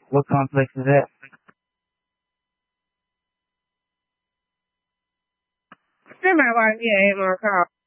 What complex is that? Semi-like, yeah, 8 more call.